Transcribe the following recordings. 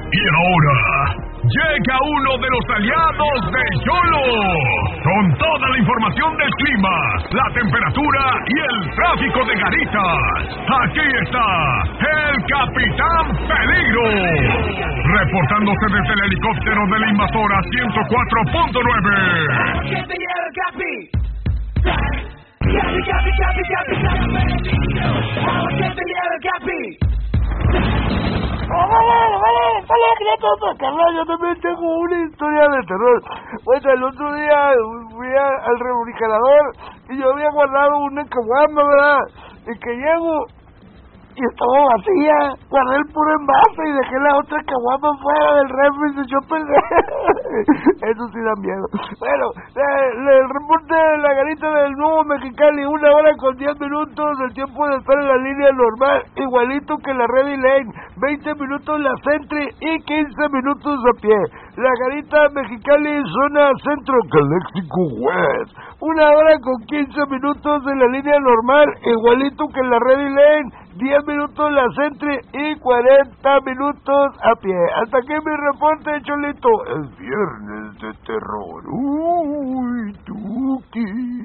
Y ahora llega uno de los aliados de Yolo, con toda la información del clima, la temperatura y el tráfico de Garitas. Aquí está el Capitán Peligro, reportándose desde el helicóptero de la invasora 104.9. Yo también tengo una historia de terror. Bueno, el otro día fui al refrigerador y yo había guardado una caguama, ¿verdad? Y que llego y estaba vacía. Guardé el puro envase y dejé la otra caguama fuera del refri y se echó a perder. Eso sí da miedo. Bueno, el reporte de la Garita del Nuevo Mexicali, 1 hora con 10 minutos, el tiempo de estar en la línea normal, igualito que la Ready Lane, 20 minutos la Sentry y 15 minutos a pie. La Garita Mexicali, zona centro, Calexico West, 1 hora con 15 minutos en la línea normal, igualito que la Ready Lane, 10 minutos la Sentry y 40 minutos a pie. Hasta aquí mi reporte, Cholito. Es viernes de terror. Uy, Tuki.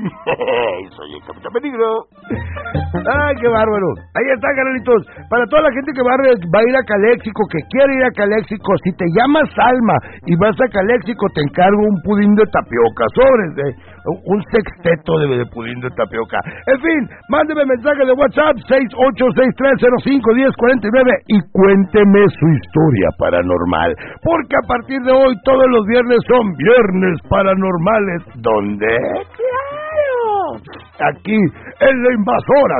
Soy el Capitán Peligro. Ay, qué bárbaro. Ahí está, canalitos. Para toda la gente que va a ir a Calexico, que quiere ir a Calexico, si te llamas Alma y vas a Calexico, te encargo un pudín de tapioca, sobres, un sexteto de pudín de tapioca. En fin, mándeme mensaje de WhatsApp 6863051049 y cuénteme su historia paranormal, porque a partir de hoy todos los viernes son viernes paranormales. ¿Dónde? ¡Claro! Aquí en la invasora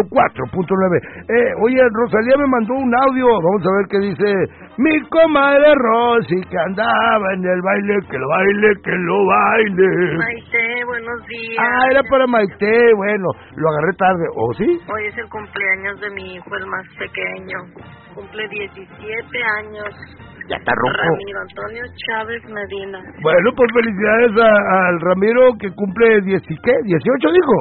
104.9. Oye, Rosalía me mandó un audio, vamos a ver qué dice. Mi comadre Rosy que andaba en el baile, que lo baile, que lo baile. Maite, buenos días. Ah, era para Maite, bueno, lo agarré tarde, ¿o sí? Hoy es el cumpleaños de mi hijo, el más pequeño. Cumple 17 años. Ya está ruco. Ramiro Antonio Chávez Medina. Bueno, pues felicidades al Ramiro que cumple 18, dijo.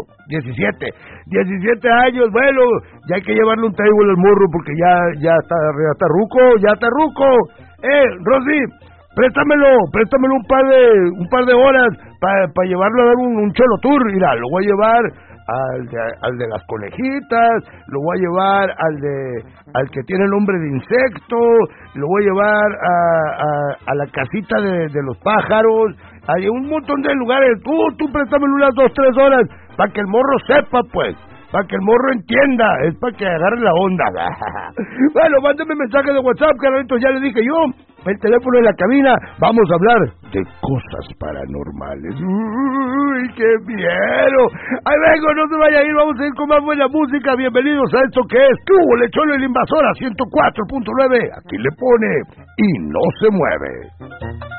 17 años, bueno, ya hay que llevarle un table al morro porque ya está ruco. Rosy, préstamelo un par de horas para llevarlo a dar un cholo tour. Mira, lo voy a llevar al de las conejitas, lo voy a llevar al que tiene nombre de insecto, lo voy a llevar a la casita de los pájaros. Hay un montón de lugares. Tú préstamelo unas 2-3 horas para que el morro sepa, pues, para que el morro entienda, es para que agarre la onda. Bueno, mándame mensaje de WhatsApp, carnalito, ya le dije yo, el teléfono de la cabina, vamos a hablar de cosas paranormales. Uy, qué miedo. Ahí vengo, no se vaya a ir, vamos a ir con más buena música. Bienvenidos a esto que es Tubo Lecholo y la Invasora 104.9. Aquí le pone y no se mueve.